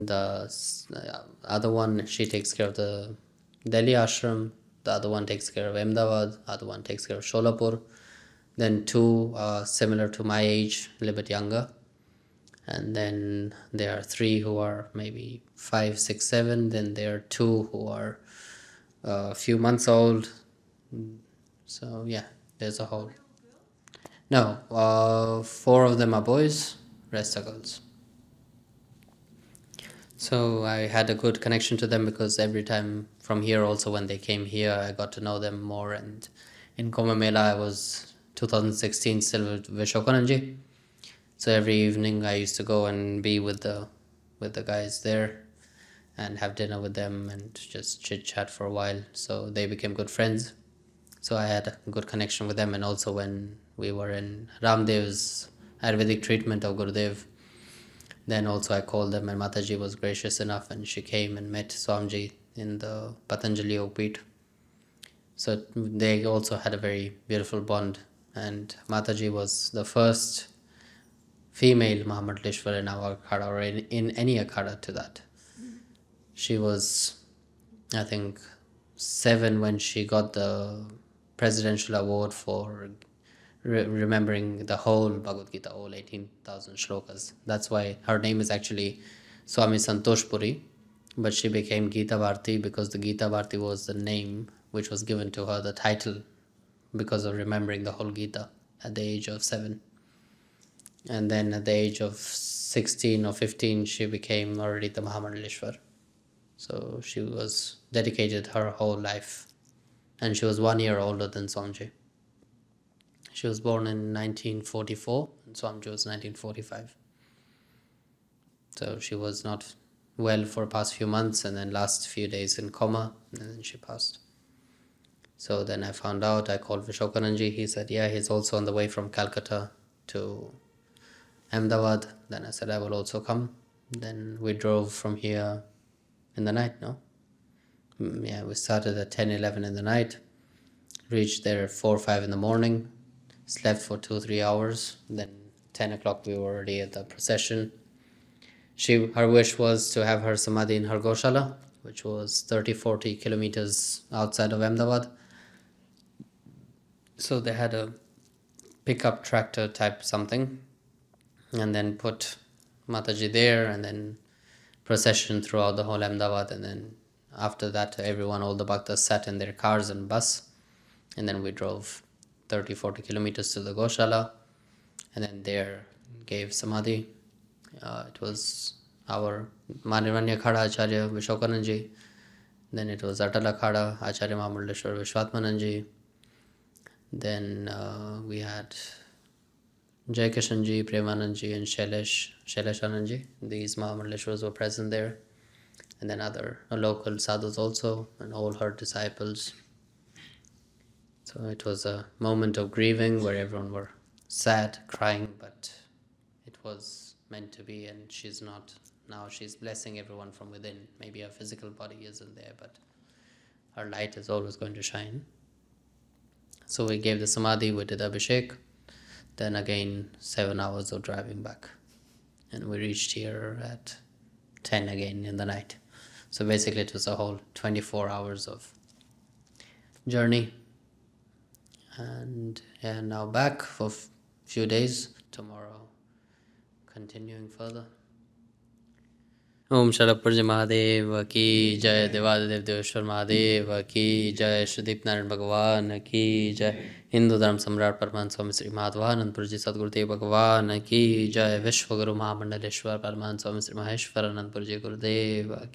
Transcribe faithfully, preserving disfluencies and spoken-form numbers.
The s- uh, other one, she takes care of the Delhi ashram. The other one takes care of Ahmedabad. Other one takes care of Sholapur. Then two uh, similar to my age, a little bit younger. And then there are three who are maybe five, six, seven. Then there are two who are uh, a few months old. So yeah, there's a whole. No, uh, four of them are boys, rest are girls. So I had a good connection to them because every time from here, also when they came here, I got to know them more. And in Kumbh Mela, I was twenty sixteen still with Vishokananji. So every evening, I used to go and be with the with the guys there and have dinner with them and just chit chat for a while. So they became good friends. So I had a good connection with them. And also when we were in Ramdev's Ayurvedic treatment of Gurudev, then also I called them, and Mataji was gracious enough and she came and met Swamiji in the Patanjali Yogpeeth. So they also had a very beautiful bond. And Mataji was the first female Mahamandaleshwar in our Akhada or in, in any Akhada to that. She was, I think, seven when she got the presidential award for re- remembering the whole Bhagavad Gita, all eighteen thousand shlokas. That's why her name is actually Swami Santosh Puri, but she became Gita Bharti because the Gita Bharti was the name which was given to her, the title, because of remembering the whole Gita at the age of seven. And then at the age of sixteen or fifteen, she became already the Mahamandaleshwar. So she was dedicated her whole life. And she was one year older than Swamiji. She was born in nineteen forty-four and Swamiji was nineteen forty-five. So she was not well for past few months and then last few days in coma and then she passed. So then I found out, I called Vishokananji. He said, yeah, he's also on the way from Calcutta to Ahmedabad. Then I said, I will also come. Then we drove from here in the night, no? Mm, Yeah, we started at ten, eleven in the night, reached there at four, five in the morning, slept for two, three hours. Then ten o'clock we were already at the procession. She, her wish was to have her samadhi in her Goshala, which was thirty, forty kilometers outside of Ahmedabad. So they had a pickup tractor type something and then put Mataji there and then procession throughout the whole Ahmedabad. And then after that, everyone, all the bhaktas sat in their cars and bus. And then we drove thirty, forty kilometers to the Goshala and then there gave samadhi. Uh, it was our Manirvanya Khada Acharya Vishokananji. Then it was Atala Khada Acharya Mahamandaleshwar Vishwatmananji. Then uh, we had Jaikishanji, Premananji, and Shailesh, Shailesh Anandji. These Mahamandaleshwars were present there. And then other uh, local sadhus also, and all her disciples. So it was a moment of grieving where everyone were sad, crying, but it was meant to be, and she's not. Now she's blessing everyone from within. Maybe her physical body isn't there, but her light is always going to shine. So we gave the samadhi, we did Abhishek. Then again, seven hours of driving back. And we reached here at ten again in the night. So basically it was a whole twenty-four hours of journey. And yeah, now back for a few days. Tomorrow, continuing further. ओम शरदपुर जी महादेव की जय, देवादिदेव देवेश्वर महादेव की जय, सुदीप नारायण भगवान की जय, हिंदू धर्म सम्राट परमानंद स्वामी श्री माधवानंदपुर जी सदगुरुदेव भगवान की जय, विश्वगुरु महामंडलेश्वर परमानंद स्वामी श्री महेश्वर आनंदपुर जी गुरुदेव